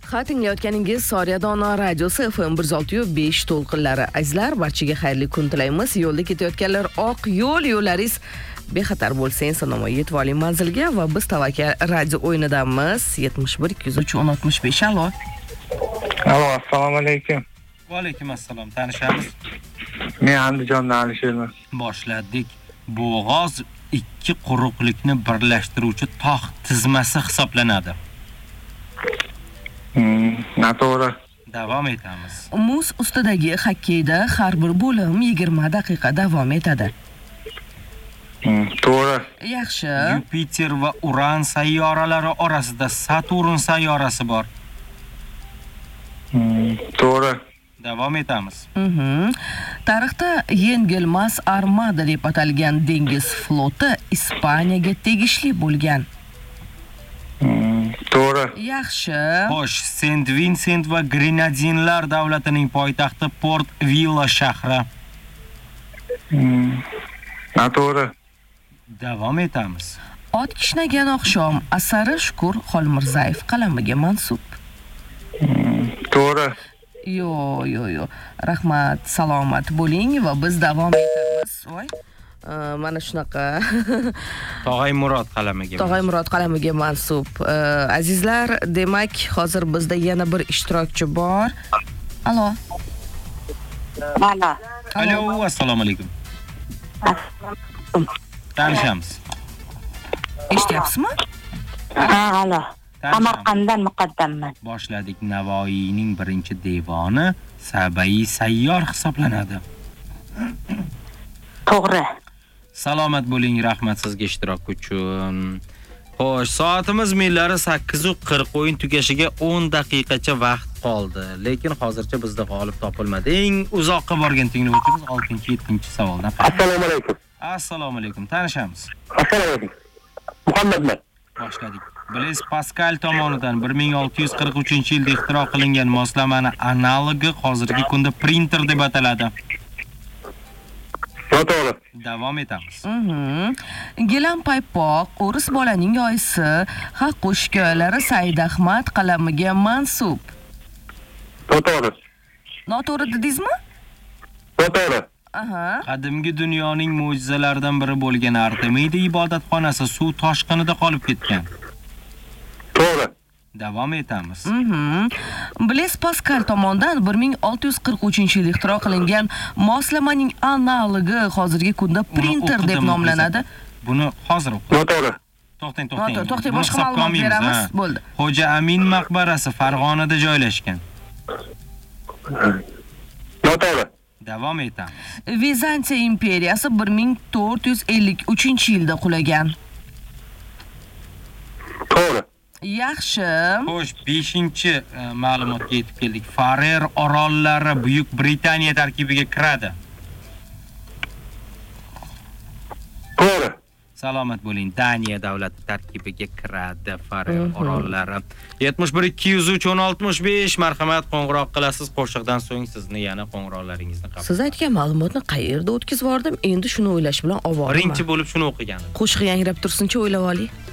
Ha, tinglayotganingiz Soryadona radiosi FM 106.5 to'lqinlari. Azizlar, barchaga xayrli kun tilaymiz. Yo'lda ketayotganlar oq yo'llaringiz bexatar bo'lsin. Sanomat yetib oling manzilga va biz Tavakkal radio o'yinidamiz. 71 203 1065. Alo. Alo, assalomu alaykum. Va alaykum assalom. Tanishamiz. Men Andijondan Alisherman. Boshladik. Bo'g'oz ikki quruqlikni birlashtiruvchi tog' tizmasi hisoblanadi. Noto'g'ri. Davom etamiz. Muz ustidagi xokkeyda har bir bo'lim 20 daqiqa davom etadi. To'g'ri. Yaxshi. Yupiter va Uran sayyoralari orasida Saturn sayyorasi bor. To'g'ri. Davom etamiz. Tarixda yengilmas armada deb atalgan dengiz floti Ispaniyaga tegishli bo'lgan. To'g'ri. Yaxshi. Xo'sh, Saint Vincent va Grenadinlar davlatining poytaxti Port Vila shahri. Noto'g'ri. Davom etamiz. Ot kishnagan oqshom asari Shukur Xolmirzayev qalamiga mansub. To'g'ri. Yo. Rahmat, salomat bo'ling va biz davom etamiz. Voy. Mana shunaqa. Tog'ay Murod qalamiga. Tog'ay Murod qalamiga mansub. Azizlar, demak, hozir bizda yana bir ishtirokchi bor. Alo. Alo, assalomu alaykum. Tanishamiz. Eshityapsizmi? Alo. Samarqanddan Muqaddamman. Boshladik. Navoiyning birinchi devoni Sabai sayyor hisoblanadi. To'g'ri. Salomat bo'ling, rahmat sizga ishtirok uchun. Xo'sh, soatimiz millari 8:40, o'yin tugashiga 10 daqiqacha vaqt qoldi. Lekin hozircha bizda g'olib topilmadi. Eng uzoqqa borgan tinglovchimiz 6-7 savoldan. Assalomu alaykum. Assalomu alaykum. Tanishamiz. Assalomu alaykum. Muhammadman. Boshladik. Blaise Pascal tomonidan 1643-yilda ixtiro qilingan moslamani analogi hozirgi kunda printer deb ataladi. Noto'g'ri. Davom etamiz. Gilam Paypoq, o'ris bolaning oyisi, Haqqush hikoyalari Said Ahmad qalamiga mansub. Noto'g'ri. Noto'g'ri dedingizmi? Noto'g'ri. Qadimgi dunyoning mo'jizalaridan biri bo'lgan Artemida ibodatxonasi suv toshqinida qolib ketgan. To'g'ri. Davom etamiz. Blaise Pascal tomonidan 1643-yilda ixtiro qilingan moslamaning analogi hozirgi kunda printer deb nomlanadi. Buni hozir o'qing. Noto'g'ri. To'xtang. Boshqa ma'lumot beramiz. Bo'ldi. Xo'ja Amin maqbarasi Farg'onada joylashgan. Noto'g'ri. Davom etamiz. Vizantiya imperiyasi 1453-yilda qulagan. To'g'ri. Yaxshi. Xo'sh, 5-ma'lumotga yetib keldik. Farer orollari Buyuk Britaniya tarkibiga kiradi. To'g'ri. Salomat bo'ling. Daniya davlati tarkibiga kiradi Farer orollari. 71 203 1065 marhamat qo'ng'iroq qilasiz. Qo'shiqdan so'ng sizni yana qo'ng'iroqlaringizni qabul. Siz aytgan ma'lumotni qayerda o'tkazib bordim? Endi shuni o'ylash bilan ovoraman. Birinchi bo'lib shuni o'qiganim. Qo'shiq yangrab tursincha o'ylab oling.